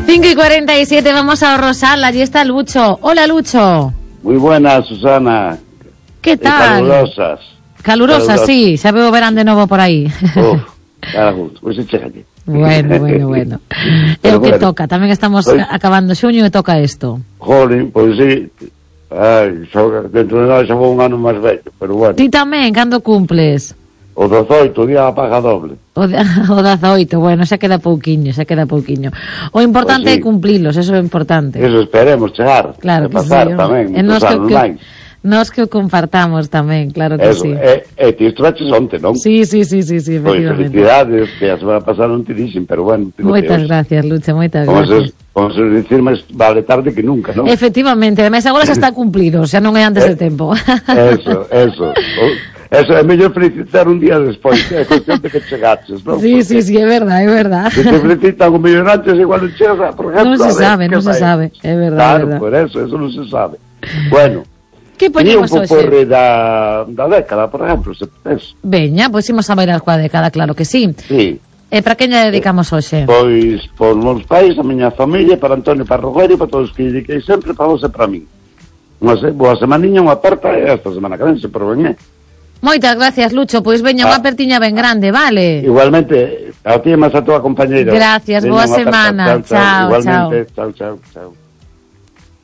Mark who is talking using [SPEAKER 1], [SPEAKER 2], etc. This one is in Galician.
[SPEAKER 1] 5:47, vamos a Rosal, allí está Lucho. Hola, Lucho.
[SPEAKER 2] Muy buenas, Susana.
[SPEAKER 1] ¿Qué tal? Calurosas, sí, xa veo verán de novo por aí.
[SPEAKER 2] Pois se chega aquí.
[SPEAKER 1] Bueno. É o que toca, tamén estamos acabando xuño e toca isto.
[SPEAKER 2] Jolín, pois sí. Ai, dentro de nós xa vou un ano máis vello, pero bueno.
[SPEAKER 1] Ti tamén, cando cumples?
[SPEAKER 2] O 18, día a paga doble.
[SPEAKER 1] O 18, bueno, xa queda pouquiño. O importante é cumplilos, eso é importante.
[SPEAKER 2] Eso esperemos chegar.
[SPEAKER 1] Claro que
[SPEAKER 2] pasar,
[SPEAKER 1] sí.
[SPEAKER 2] Tamén,
[SPEAKER 1] Nos que o compartamos tamén, claro que sí.
[SPEAKER 2] Ti estraches onte, non?
[SPEAKER 1] Sí, efectivamente.
[SPEAKER 2] Pois felicidades, que a semana pasada non te dixen, pero bueno.
[SPEAKER 1] Moitas gracias, Lucha, moitas gracias.
[SPEAKER 2] Como se dicir, máis vale tarde que nunca, non?
[SPEAKER 1] Efectivamente, ademais agora xa está cumplido, xa non é antes de tempo.
[SPEAKER 2] Eso, é mellor felicitar un día despois, é cuestión de que chegaches, non?
[SPEAKER 1] Sí, é verdad.
[SPEAKER 2] Se te felicitan un millón antes, igual non chegas, por exemplo.
[SPEAKER 1] Non se sabe, é verdad.
[SPEAKER 2] Claro, por eso non se sabe. Bueno,
[SPEAKER 1] que poñemos
[SPEAKER 2] hoxe? Un pouco da década, por exemplo, se pensa.
[SPEAKER 1] Veña, pois imos a bailar coa década, claro que sí.
[SPEAKER 2] Sí.
[SPEAKER 1] E para quen lle dedicamos hoxe?
[SPEAKER 2] Pois, por meus pais, a miña familia, para Antonio Parroguero, para todos os que dediquei sempre, para vos e para min. Boa semaniña, unha aperta, e esta semana que ven, se por veñé.
[SPEAKER 1] Moitas gracias, Lucho, pois veña unha apertiña ben grande, vale?
[SPEAKER 2] Igualmente, a ti e máis a tua compañeira.
[SPEAKER 1] Gracias, boa semana. Chao.
[SPEAKER 2] Igualmente, chao.